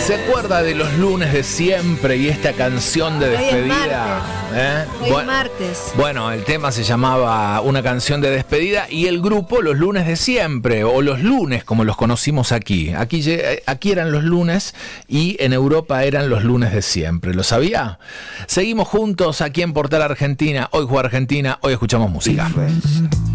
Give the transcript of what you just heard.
¿Se acuerda de los lunes de siempre y esta canción de despedida? Hoy es martes. Bueno, el tema se llamaba Una canción de despedida y el grupo Los Lunes de Siempre, o Los Lunes como los conocimos aquí. Aquí eran los lunes y en Europa eran los lunes de siempre. ¿Lo sabía? Seguimos juntos aquí en Portal Argentina. Hoy juega Argentina, hoy escuchamos música.